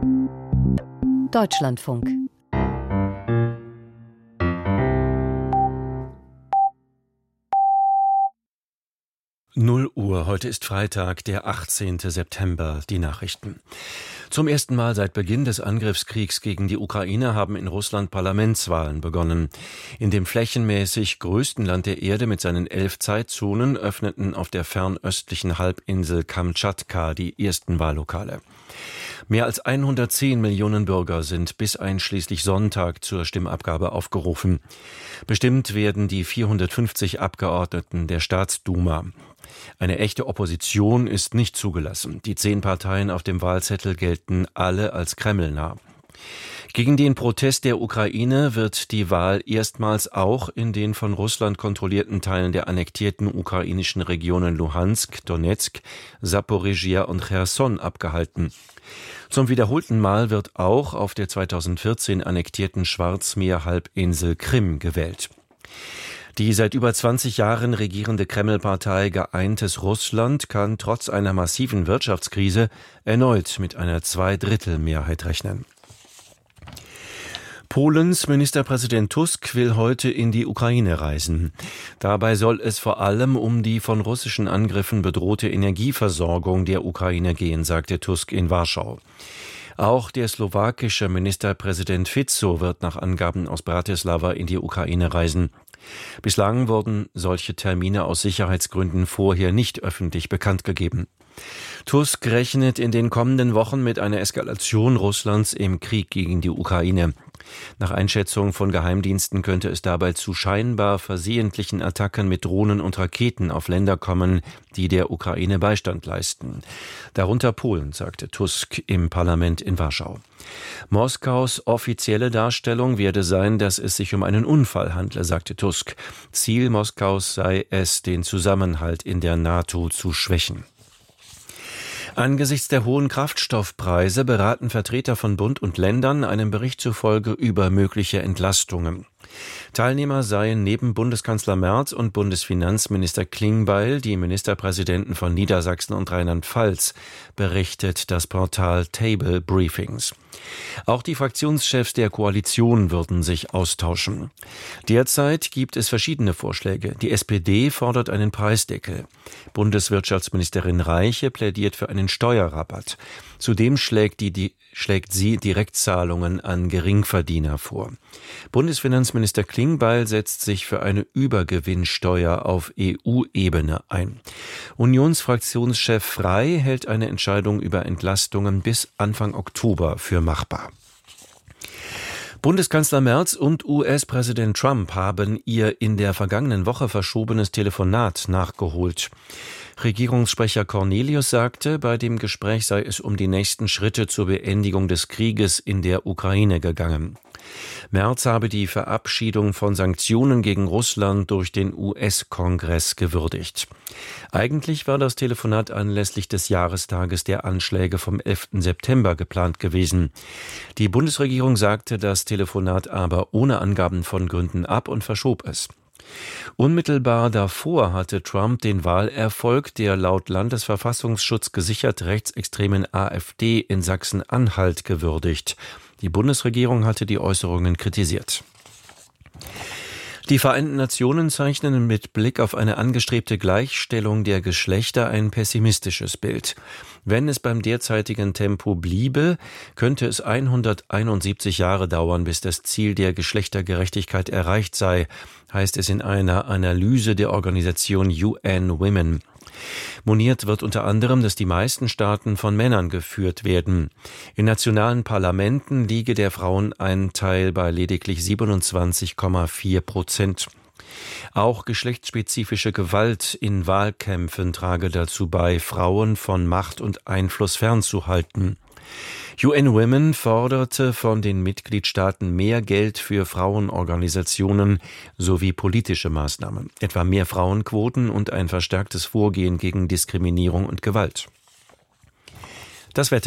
Deutschlandfunk. Null Uhr, heute ist Freitag, der 18. September, die Nachrichten. Zum ersten Mal seit Beginn des Angriffskriegs gegen die Ukraine haben in Russland Parlamentswahlen begonnen. In dem flächenmäßig größten Land der Erde mit seinen 11 Zeitzonen öffneten auf der fernöstlichen Halbinsel Kamtschatka die ersten Wahllokale. Mehr als 110 Millionen Bürger sind bis einschließlich Sonntag zur Stimmabgabe aufgerufen. Bestimmt werden die 450 Abgeordneten der Staatsduma. Eine echte Opposition ist nicht zugelassen. Die 10 Parteien auf dem Wahlzettel gelten alle als kremlnah. Gegen den Protest der Ukraine wird die Wahl erstmals auch in den von Russland kontrollierten Teilen der annektierten ukrainischen Regionen Luhansk, Donetsk, Saporischschja und Cherson abgehalten. Zum wiederholten Mal wird auch auf der 2014 annektierten Schwarzmeerhalbinsel Krim gewählt. Die seit über 20 Jahren regierende Kreml-Partei Geeintes Russland kann trotz einer massiven Wirtschaftskrise erneut mit einer Zweidrittelmehrheit rechnen. Polens Ministerpräsident Tusk will heute in die Ukraine reisen. Dabei soll es vor allem um die von russischen Angriffen bedrohte Energieversorgung der Ukraine gehen, sagte Tusk in Warschau. Auch der slowakische Ministerpräsident Fico wird nach Angaben aus Bratislava in die Ukraine reisen. Bislang wurden solche Termine aus Sicherheitsgründen vorher nicht öffentlich bekannt gegeben. Tusk rechnet in den kommenden Wochen mit einer Eskalation Russlands im Krieg gegen die Ukraine. Nach Einschätzung von Geheimdiensten könnte es dabei zu scheinbar versehentlichen Attacken mit Drohnen und Raketen auf Länder kommen, die der Ukraine Beistand leisten. Darunter Polen, sagte Tusk im Parlament in Warschau. Moskaus offizielle Darstellung werde sein, dass es sich um einen Unfall handle, sagte Tusk. Ziel Moskaus sei es, den Zusammenhalt in der NATO zu schwächen. Angesichts der hohen Kraftstoffpreise beraten Vertreter von Bund und Ländern einem Bericht zufolge über mögliche Entlastungen. Teilnehmer seien neben Bundeskanzler Merz und Bundesfinanzminister Klingbeil die Ministerpräsidenten von Niedersachsen und Rheinland-Pfalz, berichtet das Portal Table Briefings. Auch die Fraktionschefs der Koalition würden sich austauschen. Derzeit gibt es verschiedene Vorschläge. Die SPD fordert einen Preisdeckel. Bundeswirtschaftsministerin Reiche plädiert für einen Steuerrabatt. Zudem schlägt sie Direktzahlungen an Geringverdiener vor. Bundesfinanzminister Klingbeil setzt sich für eine Übergewinnsteuer auf EU-Ebene ein. Unionsfraktionschef Frey hält eine Entscheidung über Entlastungen bis Anfang Oktober für machbar. Bundeskanzler Merz und US-Präsident Trump haben ihr in der vergangenen Woche verschobenes Telefonat nachgeholt. Regierungssprecher Cornelius sagte, bei dem Gespräch sei es um die nächsten Schritte zur Beendigung des Krieges in der Ukraine gegangen. Merz habe die Verabschiedung von Sanktionen gegen Russland durch den US-Kongress gewürdigt. Eigentlich war das Telefonat anlässlich des Jahrestages der Anschläge vom 11. September geplant gewesen. Die Bundesregierung sagte das Telefonat aber ohne Angaben von Gründen ab und verschob es. Unmittelbar davor hatte Trump den Wahlerfolg der laut Landesverfassungsschutz gesichert rechtsextremen AfD in Sachsen-Anhalt gewürdigt. Die Bundesregierung hatte die Äußerungen kritisiert. Die Vereinten Nationen zeichnen mit Blick auf eine angestrebte Gleichstellung der Geschlechter ein pessimistisches Bild. Wenn es beim derzeitigen Tempo bliebe, könnte es 171 Jahre dauern, bis das Ziel der Geschlechtergerechtigkeit erreicht sei, heißt es in einer Analyse der Organisation UN Women. Moniert wird unter anderem, dass die meisten Staaten von Männern geführt werden. In nationalen Parlamenten liege der Frauenanteil bei lediglich 27,4%. Auch geschlechtsspezifische Gewalt in Wahlkämpfen trage dazu bei, Frauen von Macht und Einfluss fernzuhalten. UN Women forderte von den Mitgliedstaaten mehr Geld für Frauenorganisationen sowie politische Maßnahmen, etwa mehr Frauenquoten und ein verstärktes Vorgehen gegen Diskriminierung und Gewalt. Das Wetter.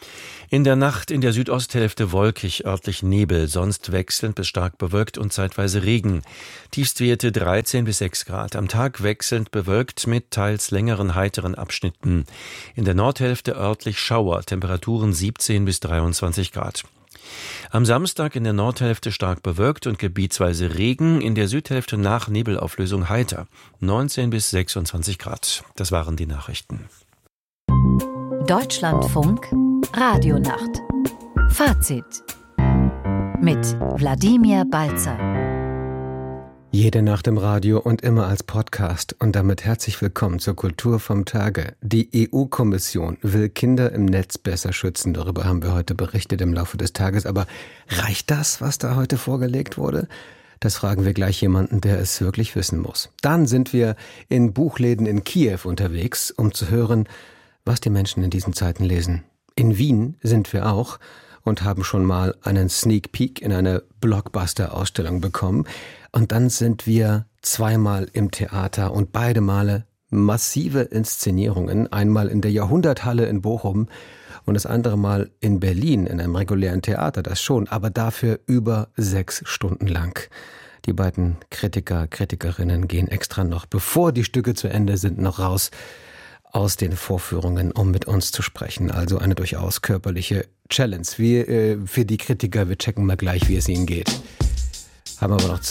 In der Nacht in der Südosthälfte wolkig, örtlich Nebel, sonst wechselnd bis stark bewölkt und zeitweise Regen. Tiefstwerte 13 bis 6 Grad. Am Tag wechselnd bewölkt mit teils längeren heiteren Abschnitten. In der Nordhälfte örtlich Schauer, Temperaturen 17 bis 23 Grad. Am Samstag in der Nordhälfte stark bewölkt und gebietsweise Regen, in der Südhälfte nach Nebelauflösung heiter, 19 bis 26 Grad. Das waren die Nachrichten. Deutschlandfunk Radionacht. Fazit mit Wladimir Balzer. Jede Nacht im Radio und immer als Podcast. Und damit herzlich willkommen zur Kultur vom Tage. Die EU-Kommission will Kinder im Netz besser schützen. Darüber haben wir heute berichtet im Laufe des Tages. Aber reicht das, was da heute vorgelegt wurde? Das fragen wir gleich jemanden, der es wirklich wissen muss. Dann sind wir in Buchläden in Kiew unterwegs, um zu hören, was die Menschen in diesen Zeiten lesen. In Wien sind wir auch und haben schon mal einen Sneak Peek in eine Blockbuster-Ausstellung bekommen. Und dann sind wir zweimal im Theater und beide Male massive Inszenierungen. Einmal in der Jahrhunderthalle in Bochum und das andere Mal in Berlin in einem regulären Theater, das schon, aber dafür über 6 Stunden lang. Die beiden Kritiker, Kritikerinnen gehen extra noch, bevor die Stücke zu Ende sind, noch raus aus den Vorführungen, um mit uns zu sprechen. Also eine durchaus körperliche Challenge. Für die Kritiker, wir checken mal gleich, wie es ihnen geht. Haben aber noch